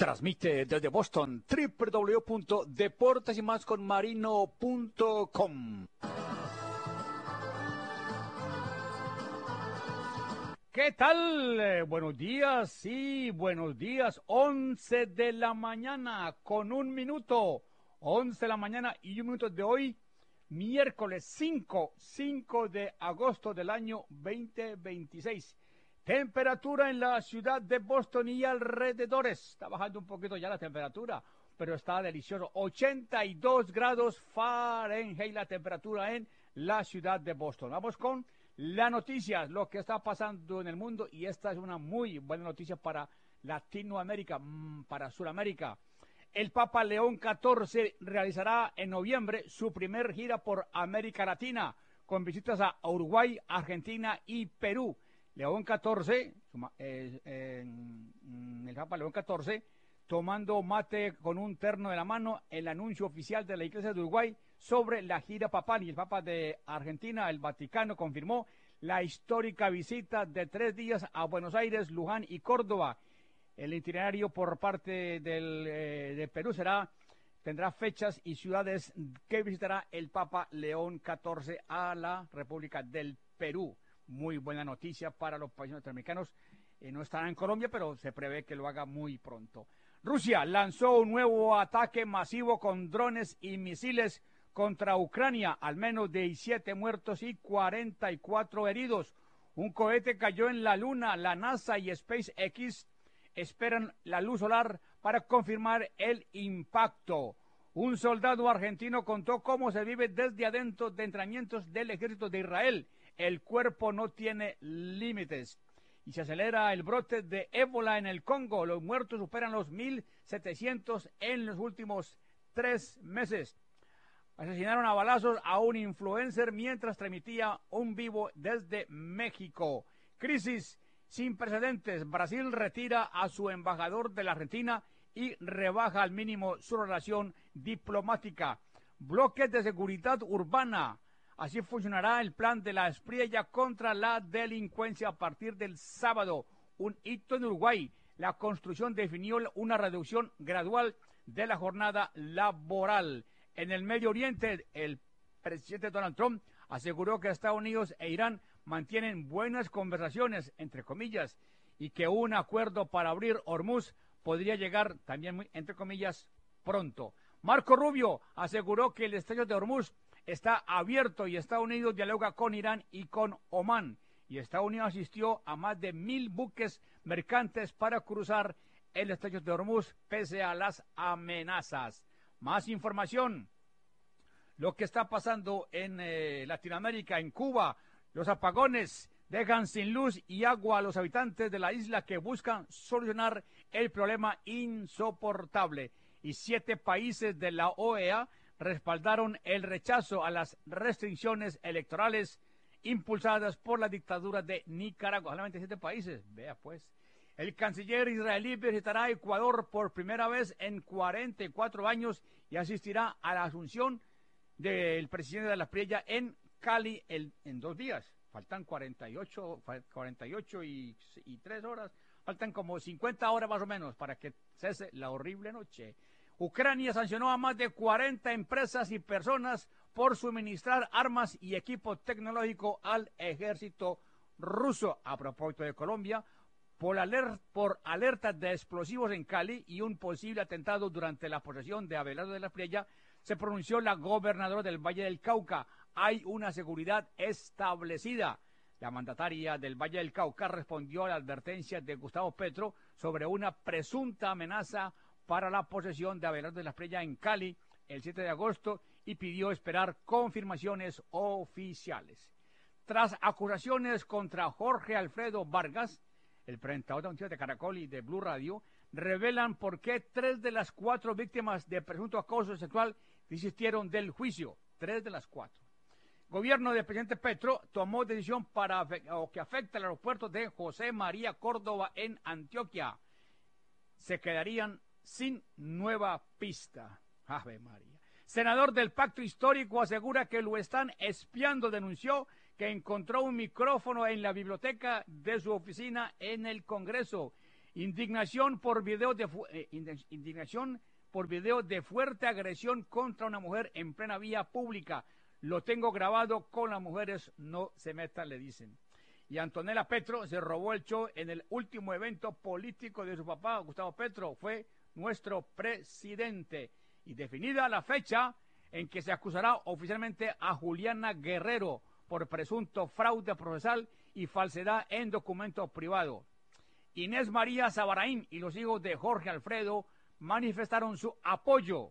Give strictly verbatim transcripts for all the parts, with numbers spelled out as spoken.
Transmite desde Boston, doble u doble u doble u punto deportes y más con marino punto com. ¿Qué tal? Eh, buenos días, sí, buenos días. once de la mañana con un minuto. once de la mañana y un minuto de hoy, miércoles cinco, cinco de agosto del año veinte veintiséis. Temperatura en la ciudad de Boston y alrededores. Está bajando un poquito ya la temperatura, pero está delicioso. ochenta y dos grados Fahrenheit la temperatura en la ciudad de Boston. Vamos con las noticias, lo que está pasando en el mundo, y esta es una muy buena noticia para Latinoamérica, para Sudamérica. El Papa León catorce realizará en noviembre su primer gira por América Latina, con visitas a Uruguay, Argentina y Perú. León catorce, eh, eh, el Papa León catorce, tomando mate con un terno de la mano, el anuncio oficial de la Iglesia de Uruguay sobre la gira papal, y el Papa de Argentina, el Vaticano, confirmó la histórica visita de tres días a Buenos Aires, Luján y Córdoba. El itinerario por parte del, eh, de Perú será, tendrá fechas y ciudades que visitará el Papa León catorce a la República del Perú. Muy buena noticia para los países norteamericanos. Eh, no estará en Colombia, pero se prevé que lo haga muy pronto. Rusia lanzó un nuevo ataque masivo con drones y misiles contra Ucrania. Al menos diecisiete muertos y cuarenta y cuatro heridos. Un cohete cayó en la Luna. La NASA y SpaceX esperan la luz solar para confirmar el impacto. Un soldado argentino contó cómo se vive desde adentro de entrenamientos del ejército de Israel. El cuerpo no tiene límites. Y se acelera el brote de ébola en el Congo. Los muertos superan los mil setecientos en los últimos tres meses. Asesinaron a balazos a un influencer mientras transmitía un vivo desde México. Crisis sin precedentes. Brasil retira a su embajador de la Argentina y rebaja al mínimo su relación diplomática. Bloques de seguridad urbana. Así funcionará el plan de la Espriella contra la delincuencia a partir del sábado. Un hito en Uruguay. La Constitución definió una reducción gradual de la jornada laboral. En el Medio Oriente, el presidente Donald Trump aseguró que Estados Unidos e Irán mantienen buenas conversaciones, entre comillas, y que un acuerdo para abrir Hormuz podría llegar, también, entre comillas, pronto. Marco Rubio aseguró que el estrecho de Hormuz está abierto y Estados Unidos dialoga con Irán y con Omán. Y Estados Unidos asistió a más de mil buques mercantes para cruzar el estrecho de Hormuz pese a las amenazas. Más información. Lo que está pasando en eh, Latinoamérica, en Cuba, los apagones dejan sin luz y agua a los habitantes de la isla que buscan solucionar el problema insoportable. Y siete países de la O E A respaldaron el rechazo a las restricciones electorales impulsadas por la dictadura de Nicaragua. Solamente siete países, vea pues. El canciller israelí visitará Ecuador por primera vez en cuarenta y cuatro años y asistirá a la asunción del presidente de la Espriella en Cali el, en dos días. Faltan cuarenta y ocho, cuarenta y ocho y, y tres horas, faltan como cincuenta horas más o menos para que cese la horrible noche. Ucrania sancionó a más de cuarenta empresas y personas por suministrar armas y equipo tecnológico al ejército ruso. A propósito de Colombia, por, aler por alertas de explosivos en Cali y un posible atentado durante la posesión de Abelardo de la Espriella, se pronunció la gobernadora del Valle del Cauca. Hay una seguridad establecida. La mandataria del Valle del Cauca respondió a la advertencia de Gustavo Petro sobre una presunta amenaza para la posesión de Abelardo de la Espriella en Cali el siete de agosto y pidió esperar confirmaciones oficiales. Tras acusaciones contra Jorge Alfredo Vargas, el presentador de noticias de Caracol y de Blue Radio, revelan por qué tres de las cuatro víctimas de presunto acoso sexual desistieron del juicio. Tres de las cuatro. Gobierno del presidente Petro tomó decisión para o que afecta al aeropuerto de José María Córdoba en Antioquia. Se quedarían sin nueva pista. Ave María. Senador del Pacto Histórico asegura que lo están espiando. Denunció que encontró un micrófono en la biblioteca de su oficina en el Congreso. Indignación por video de eh, indignación por video de fuerte agresión contra una mujer en plena vía pública. Lo tengo grabado con las mujeres, no se metan, le dicen. Y Antonella Petro se robó el show en el último evento político de su papá, Gustavo Petro. Fue nuestro presidente. Y definida la fecha en que se acusará oficialmente a Juliana Guerrero por presunto fraude procesal y falsedad en documento privado. Inés María Sabaraín y los hijos de Jorge Alfredo manifestaron su apoyo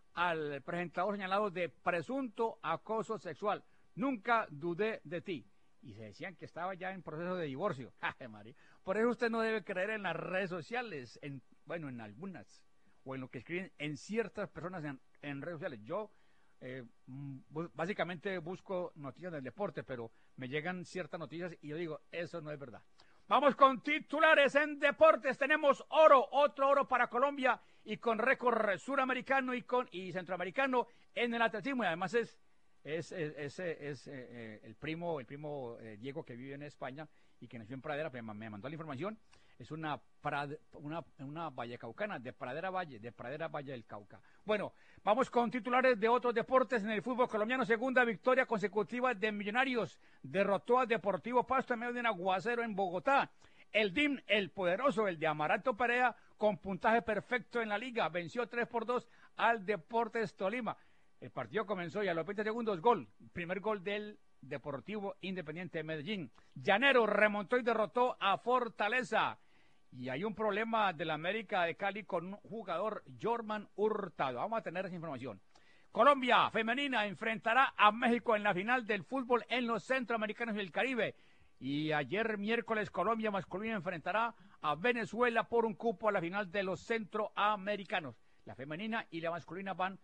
al presentador señalado de presunto acoso sexual. Nunca dudé de ti. Y se decían que estaba ya en proceso de divorcio. ¡Ay, María! Por eso usted no debe creer en las redes sociales, en, bueno, en algunas, o en lo que escriben en ciertas personas en, en redes sociales. Yo eh, básicamente busco noticias del deporte, pero me llegan ciertas noticias y yo digo, eso no es verdad. Vamos con titulares en deportes. Tenemos oro, otro oro para Colombia y con récord suramericano y con y centroamericano en el atletismo. Y además es es, es, es, es eh, el primo el primo eh, Diego, que vive en España y que nació en Pradera, me, me mandó la información. Es una, prade, una una vallecaucana, de Pradera Valle, de Pradera Valle del Cauca. Bueno, vamos con titulares de otros deportes en el fútbol colombiano. Segunda victoria consecutiva de Millonarios. Derrotó a Deportivo Pasto en medio de un aguacero en Bogotá. El D I M, el poderoso, el de Amaranto Perea, con puntaje perfecto en la liga, venció tres por dos al Deportes Tolima. El partido comenzó y a los veinte segundos, gol. Primer gol del Deportivo Independiente de Medellín. Llanero remontó y derrotó a Fortaleza. Y hay un problema del América de Cali con un jugador, Jorman Hurtado. Vamos a tener esa información. Colombia femenina enfrentará a México en la final del fútbol en los centroamericanos y el Caribe. Y ayer miércoles Colombia masculina enfrentará a Venezuela por un cupo a la final de los centroamericanos. La femenina y la masculina van,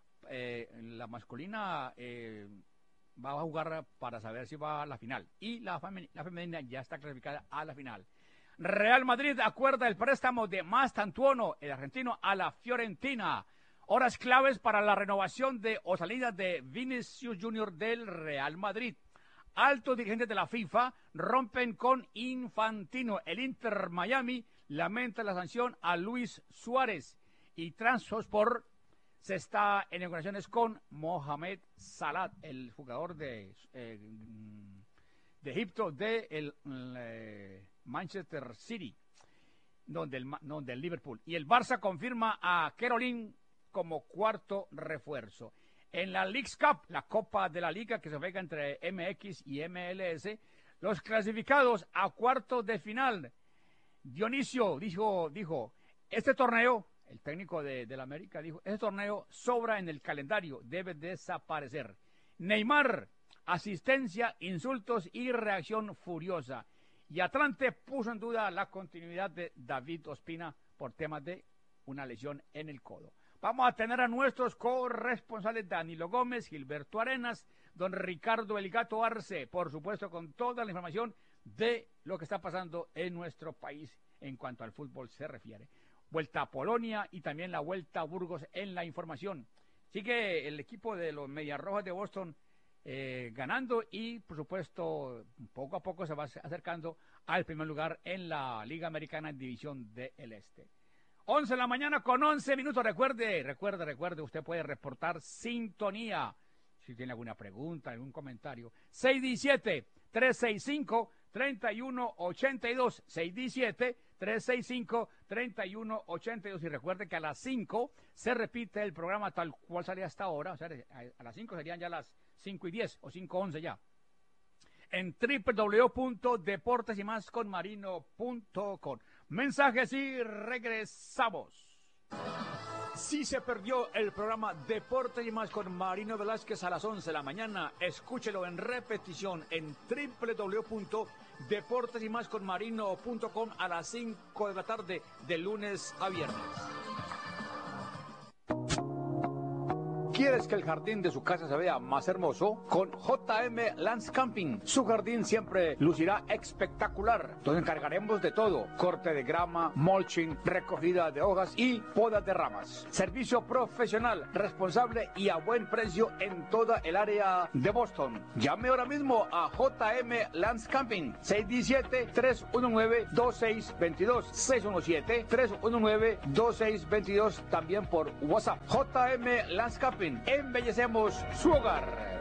eh, la masculina eh, va a jugar para saber si va a la final. Y la, femen la femenina ya está clasificada a la final. Real Madrid acuerda el préstamo de Mastantuono, el argentino, a la Fiorentina. Horas claves para la renovación de o salida de Vinicius Junior del Real Madrid. Altos dirigentes de la FIFA rompen con Infantino. El Inter Miami lamenta la sanción a Luis Suárez. Y Transport se está en negociaciones con Mohamed Salah, el jugador de, eh, de Egipto, de el, el Manchester City, donde el, donde el Liverpool. Y el Barça confirma a Caroline como cuarto refuerzo. En la Leagues Cup, la Copa de la Liga que se juega entre M X y M L S, los clasificados a cuartos de final. Dionisio dijo, dijo, este torneo, el técnico de, de la América dijo, este torneo sobra en el calendario, debe desaparecer. Neymar, asistencia, insultos y reacción furiosa. Y Atlante puso en duda la continuidad de David Ospina por temas de una lesión en el codo. Vamos a tener a nuestros corresponsales Danilo Gómez, Gilberto Arenas, don Ricardo El Gato Arce, por supuesto con toda la información de lo que está pasando en nuestro país en cuanto al fútbol se refiere. Vuelta a Polonia y también la Vuelta a Burgos en la información. Sigue el equipo de los Medias Rojas de Boston eh, ganando y, por supuesto, poco a poco se va acercando al primer lugar en la Liga Americana en División del Este. once de la mañana con once minutos. Recuerde, recuerde, recuerde, usted puede reportar sintonía. Si tiene alguna pregunta, algún comentario. seis diecisiete, tres sesenta y cinco, treinta y uno ochenta y dos. seis diecisiete, tres sesenta y cinco, treinta y uno ochenta y dos. Y recuerde que a las cinco se repite el programa tal cual sale hasta ahora. O sea, a las cinco serían ya las cinco y diez o cinco once ya. En doble u doble u doble u punto deportes y más con marino punto com. Mensajes y regresamos. Si se perdió el programa Deportes y más con Marino Velázquez a las once de la mañana, escúchelo en repetición en doble u doble u doble u punto deportes y más con marino punto com a las cinco de la tarde de lunes a viernes. ¿Quieres que el jardín de su casa se vea más hermoso? Con J M Landscaping, su jardín siempre lucirá espectacular. Nos encargaremos de todo: corte de grama, mulching, recogida de hojas y podas de ramas. Servicio profesional, responsable y a buen precio en toda el área de Boston. Llame ahora mismo a J M Landscaping, seis uno siete, tres uno nueve, dos seis dos dos, seis uno siete, tres uno nueve, dos seis dos dos, también por WhatsApp. J M Landscaping, embellecemos su hogar.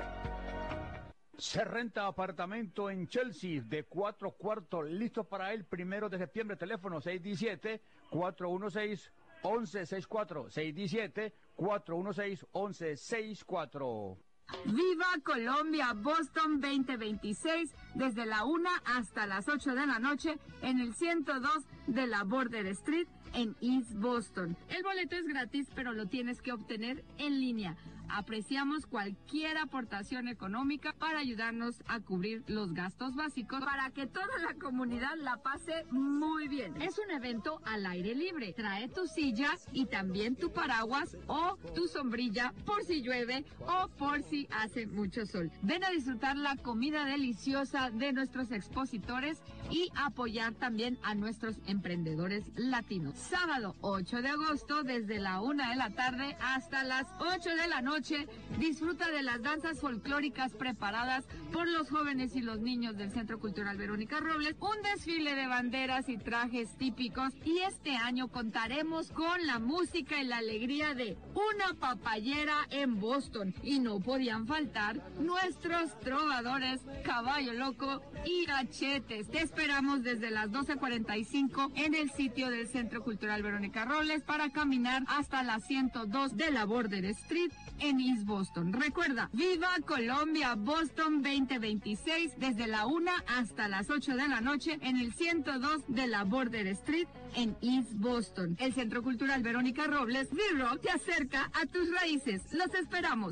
Se renta apartamento en Chelsea de cuatro cuartos, listo para el primero de septiembre. Teléfono seis uno siete, cuatro uno seis, uno uno seis cuatro, seis uno siete, cuatro uno seis, uno uno seis cuatro. Viva Colombia Boston veinte veintiséis desde la una hasta las ocho de la noche en el ciento dos de la Border Street en East Boston. El boleto es gratis, pero lo tienes que obtener en línea. Apreciamos cualquier aportación económica para ayudarnos a cubrir los gastos básicos para que toda la comunidad la pase muy bien. Es un evento al aire libre. Trae tu silla y también tu paraguas o tu sombrilla por si llueve o por si hace mucho sol. Ven a disfrutar la comida deliciosa de nuestros expositores y apoyar también a nuestros emprendedores latinos. Sábado ocho de agosto desde la una de la tarde hasta las ocho de la noche. Disfruta de las danzas folclóricas preparadas por los jóvenes y los niños del Centro Cultural Verónica Robles, un desfile de banderas y trajes típicos, y este año contaremos con la música y la alegría de una papayera en Boston, y no podían faltar nuestros trovadores Caballo Loco y Gachetes. Te esperamos desde las doce cuarenta y cinco en el sitio del Centro Cultural Verónica Robles para caminar hasta la ciento dos de la Border Street en East Boston. Recuerda, Viva Colombia Boston veinte veintiséis desde la una hasta las ocho de la noche en el ciento dos de la Border Street en East Boston. El Centro Cultural Verónica Robles, V-Rock, te acerca a tus raíces. Los esperamos.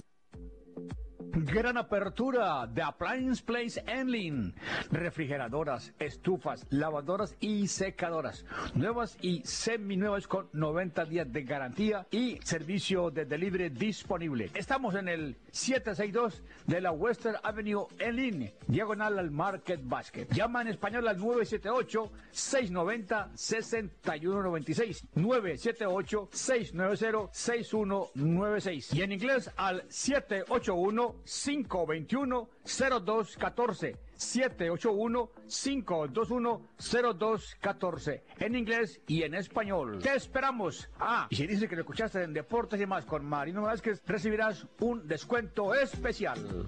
Gran apertura de Appliance Place Enlin. Refrigeradoras, estufas, lavadoras y secadoras. Nuevas y seminuevas con noventa días de garantía y servicio de delivery disponible. Estamos en el setecientos sesenta y dos de la Western Avenue Enlin, diagonal al Market Basket. Llama en español al nueve siete ocho, seis nueve cero, seis uno nueve seis. nueve siete ocho, seis nueve cero, seis uno nueve seis. Y en inglés al siete ocho uno, cinco dos uno, cero dos uno cuatro. siete ocho uno, cinco dos uno, cero dos uno cuatro. En inglés y en español. Te esperamos. Ah, y si dices que lo escuchaste en Deportes y más con Marino Vázquez, recibirás un descuento especial.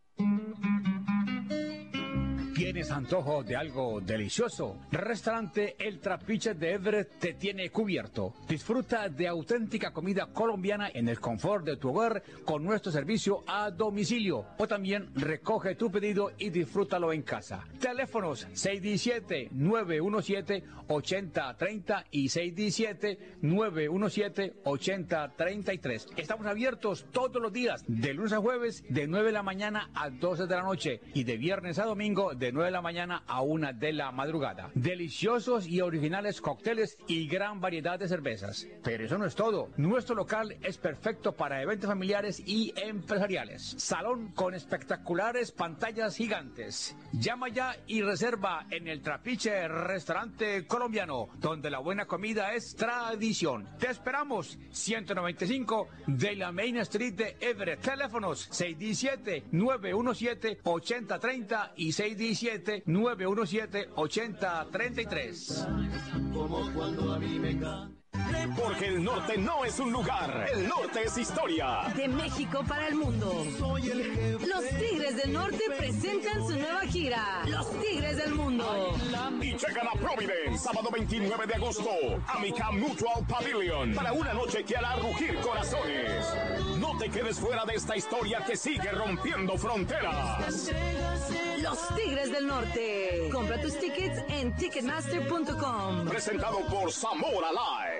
¿Tienes antojo de algo delicioso? Restaurante El Trapiche de Everett te tiene cubierto. Disfruta de auténtica comida colombiana en el confort de tu hogar con nuestro servicio a domicilio. O también recoge tu pedido y disfrútalo en casa. Teléfonos seis uno siete, nueve uno siete, ocho cero tres cero y seis uno siete, nueve uno siete, ocho cero tres tres. Estamos abiertos todos los días, de lunes a jueves, de nueve de la mañana a doce de la noche y de viernes a domingo, de nueve de la mañana a una de la madrugada. Deliciosos y originales cócteles y gran variedad de cervezas. Pero eso no es todo. Nuestro local es perfecto para eventos familiares y empresariales. Salón con espectaculares pantallas gigantes. Llama ya y reserva en El Trapiche Restaurante Colombiano, donde la buena comida es tradición. Te esperamos, ciento noventa y cinco de la Main Street de Everett. Teléfonos seis uno siete, nueve uno siete, ocho cero tres cero y seis uno siete, nueve uno siete, ocho cero tres tres. Porque el norte no es un lugar, el norte es historia. De México para el mundo. Los Tigres del Norte presentan su nueva gira, Los Tigres del Mundo. Y llegan a Providence, sábado veintinueve de agosto, Amica Mutual Pavilion, para una noche que hará rugir corazones. No te quedes fuera de esta historia que sigue rompiendo fronteras. Los Tigres del Norte. Compra tus tickets en ticketmaster punto com. Presentado por Zamora Live.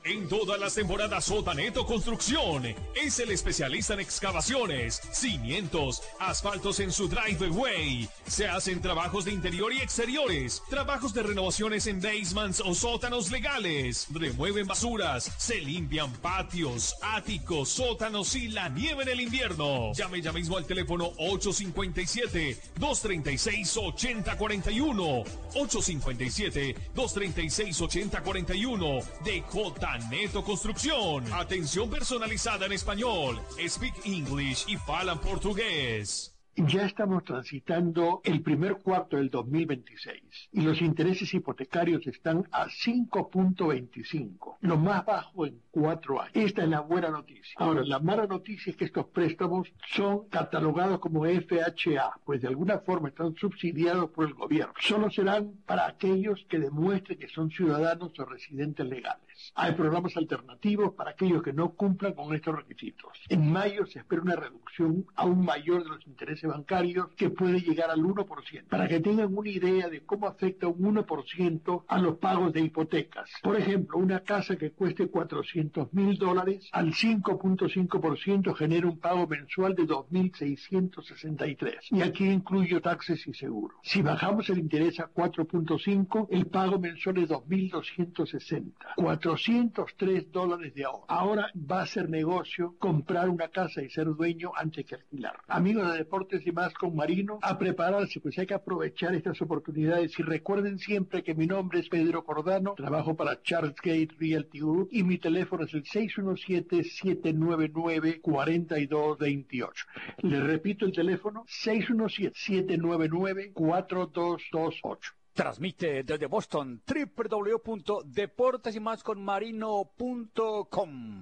En todas las temporadas Sotaneto Construcción es el especialista en excavaciones, cimientos, asfaltos en su driveway. Se hacen trabajos de interior y exteriores, trabajos de renovaciones en basements o sótanos legales. Remueven basuras, se limpian patios, áticos, sótanos y la nieve en el invierno. Llame ya mismo al teléfono ocho cinco siete, dos tres seis, ocho cero cuatro uno. ocho cinco siete, dos tres seis, ocho cero cuatro uno de J. Neto Construcción. Atención personalizada en español. Speak English y falan portugués. Ya estamos transitando el primer cuarto del dos mil veintiséis y los intereses hipotecarios están a cinco punto veinticinco, lo más bajo en cuatro años. Esta es la buena noticia. Ahora, la mala noticia es que estos préstamos son catalogados como F H A, pues de alguna forma están subsidiados por el gobierno. Solo serán para aquellos que demuestren que son ciudadanos o residentes legales. Hay programas alternativos para aquellos que no cumplan con estos requisitos. En mayo se espera una reducción aún mayor de los intereses bancarios que puede llegar al uno por ciento. Para que tengan una idea de cómo afecta un uno por ciento a los pagos de hipotecas. Por ejemplo, una casa que cueste cuatrocientos mil dólares al cinco punto cinco por ciento genera un pago mensual de dos mil seiscientos sesenta y tres. Y aquí incluyo taxes y seguros. Si bajamos el interés a cuatro punto cinco, el pago mensual es dos mil doscientos sesenta. cuatrocientos tres dólares de ahorro. Ahora va a ser negocio comprar una casa y ser dueño antes que alquilar. Amigos de Deportes y más con Marino, a prepararse, pues hay que aprovechar estas oportunidades. Y recuerden siempre que mi nombre es Pedro Cordano, trabajo para Charles Gate Realty Group y mi teléfono es el seis uno siete, siete nueve nueve, cuatro dos dos ocho. Les repito el teléfono, seis uno siete, siete nueve nueve, cuatro dos dos ocho. Transmite desde Boston, doble u doble u doble u punto deportes y más con marino punto com.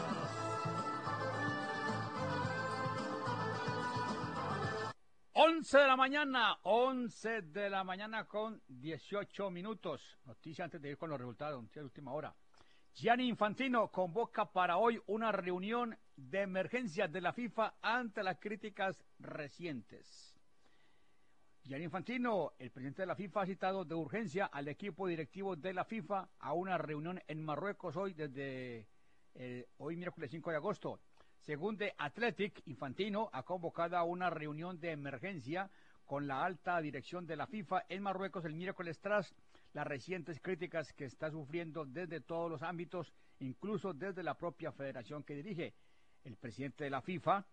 once de la mañana, once de la mañana con dieciocho minutos. Noticia antes de ir con los resultados, noticia de última hora. Gianni Infantino convoca para hoy una reunión de emergencia de la FIFA ante las críticas recientes. Gianni Infantino, el presidente de la FIFA, ha citado de urgencia al equipo directivo de la FIFA a una reunión en Marruecos hoy, desde eh, hoy miércoles cinco de agosto. Según The Athletic, Infantino ha convocado a una reunión de emergencia con la alta dirección de la FIFA en Marruecos el miércoles tras las recientes críticas que está sufriendo desde todos los ámbitos, incluso desde la propia federación que dirige. El presidente de la FIFA,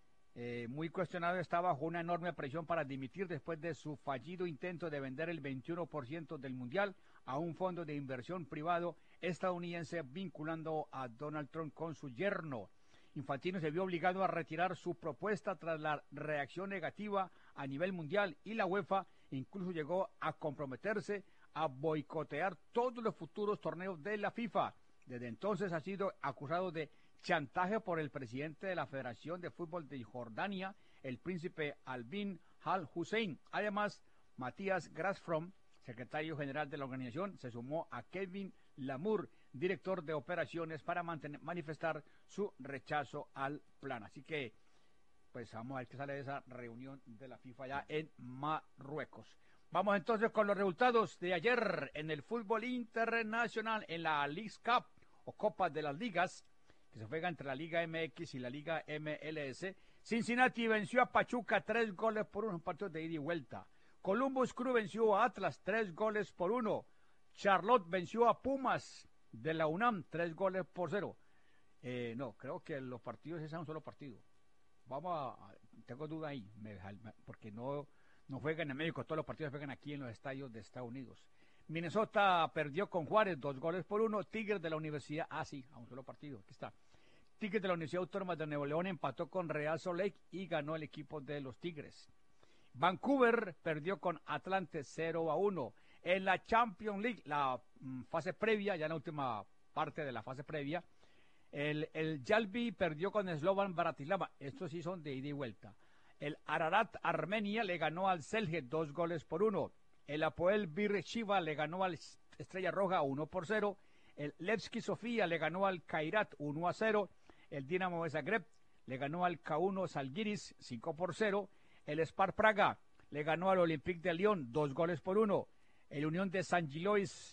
eh, muy cuestionado, está bajo una enorme presión para dimitir después de su fallido intento de vender el veintiuno por ciento del Mundial a un fondo de inversión privado estadounidense vinculando a Donald Trump con su yerno. Infantino se vio obligado a retirar su propuesta tras la reacción negativa a nivel mundial y la UEFA incluso llegó a comprometerse a boicotear todos los futuros torneos de la FIFA. Desde entonces ha sido acusado de chantaje por el presidente de la Federación de Fútbol de Jordania, el príncipe Al-Bin Al-Hussein. Además, Matías Grasfrom, secretario general de la organización, se sumó a Kevin Lamour, director de operaciones, para mantener, manifestar su rechazo al plan. Así que, pues vamos a ver qué sale de esa reunión de la FIFA ya en Marruecos. Vamos entonces con los resultados de ayer en el fútbol internacional, en la Leagues Cup o Copa de las Ligas, que se juega entre la Liga M X y la Liga M L S. Cincinnati venció a Pachuca tres goles por uno en partidos de ida y vuelta. Columbus Crew venció a Atlas tres goles por uno. Charlotte venció a Pumas de la UNAM tres goles por cero. Eh, no, creo que los partidos es un solo partido. Vamos a, a tengo duda ahí, me, porque no, no juegan en México, todos los partidos juegan aquí en los estadios de Estados Unidos. Minnesota perdió con Juárez dos goles por uno. Tigres de la Universidad, ah sí, a un solo partido, aquí está. Tigres de la Universidad Autónoma de Nuevo León empató con Real Salt Lake y ganó el equipo de los Tigres. Vancouver perdió con Atlante cero a uno. En la Champions League, la mm, fase previa, ya en la última parte de la fase previa, el, el Yalbi perdió con Slovan Bratislava. Estos sí son de ida y vuelta. El Ararat Armenia le ganó al Celje dos goles por uno. El Apoel Beersheva le ganó al Estrella Roja uno por cero. El Levski Sofía le ganó al Kairat uno a cero. El Dinamo de Zagreb le ganó al K uno Zalgiris cinco por cero. El Spar Praga le ganó al Olympique de Lyon dos goles por uno. El Unión de San Gilois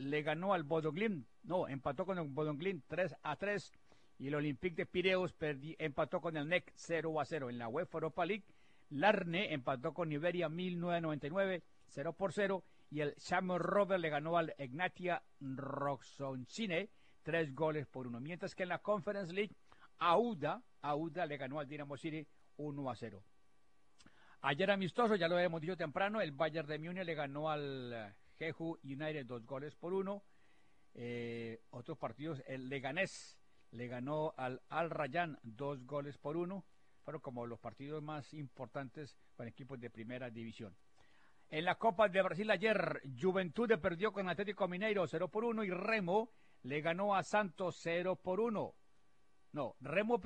le ganó al Bodø/Glimt, no, empató con el Bodø/Glimt tres a tres, y el Olympique de Pireus perdi, empató con el N E C cero a cero. En la UEFA Europa League, Larne empató con Iberia mil novecientos noventa y nueve cero por cero, y el Shamrock Rovers le ganó al Egnatia Roxoncine tres goles por uno. Mientras que en la Conference League, Auda, Auda le ganó al Dinamo City uno a cero. Ayer amistoso, ya lo habíamos dicho temprano, el Bayern de Múnich le ganó al Jeju United dos goles por uno. Eh, otros partidos, el Leganés le ganó al Al Rayyan dos goles por uno. Fueron como los partidos más importantes con equipos de primera división. En la Copa de Brasil ayer, Juventude perdió con Atlético Mineiro cero por uno y Remo le ganó a Santos cero por uno. No, Remo